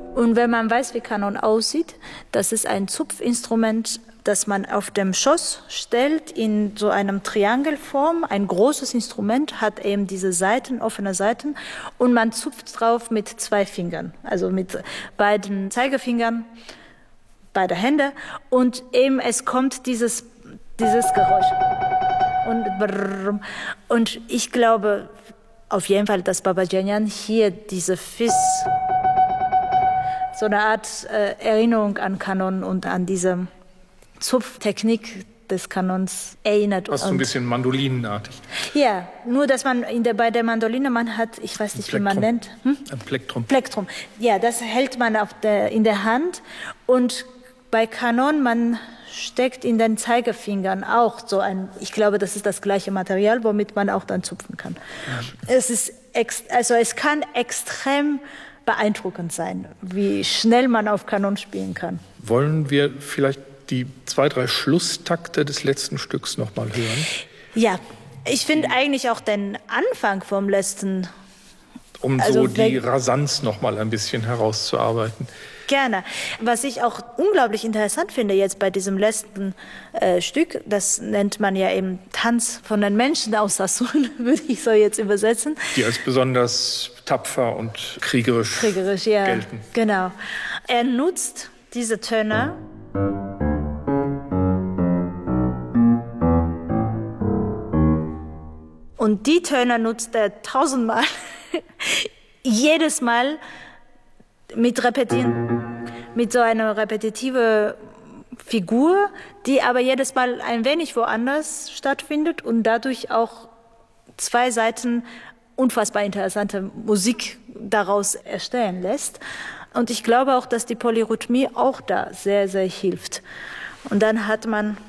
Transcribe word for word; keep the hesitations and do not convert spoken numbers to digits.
Und wenn man weiß, wie Kanon aussieht, das ist ein Zupfinstrument, das man auf dem Schoß stellt in so einem Triangelform. Ein großes Instrument hat eben diese Saiten, offene Saiten, und man zupft drauf mit zwei Fingern, also mit beiden Zeigefingern, beide Hände, und eben es kommt dieses, dieses Geräusch. Und, brrr, und ich glaube auf jeden Fall, dass Babajanyan hier diese Fis, so eine Art äh, Erinnerung an Kanon und an diese Zupftechnik des Kanons erinnert. Fast so ein bisschen mandolinenartig. Ja, nur dass man in der, bei der Mandoline, man hat, ich weiß nicht, wie man nennt. Hm? Ein Plektrum. Plektrum. Ja, das hält man auf der, in der Hand. Und bei Kanon, man steckt in den Zeigefingern auch so ein, ich glaube, das ist das gleiche Material, womit man auch dann zupfen kann. Ja. Es ist, ex, also es kann extrem beeindruckend sein, wie schnell man auf Kanon spielen kann. Wollen wir vielleicht die zwei, drei Schlusstakte des letzten Stücks noch mal hören? Ja, ich finde eigentlich auch den Anfang vom letzten... Um also so die Rasanz noch mal ein bisschen herauszuarbeiten. Gerne. Was ich auch unglaublich interessant finde jetzt bei diesem letzten äh, Stück, das nennt man ja eben Tanz von den Menschen aus Sassoon, würde ich so jetzt übersetzen. Die als besonders tapfer und kriegerisch, kriegerisch ja, gelten. Genau. Er nutzt diese Töne... Und die Töne nutzt er tausendmal, jedes Mal mit Repetieren, mit so einer repetitiven Figur, die aber jedes Mal ein wenig woanders stattfindet und dadurch auch zwei Seiten unfassbar interessante Musik daraus erstellen lässt. Und ich glaube auch, dass die Polyrhythmie auch da sehr, sehr hilft. Und dann hat man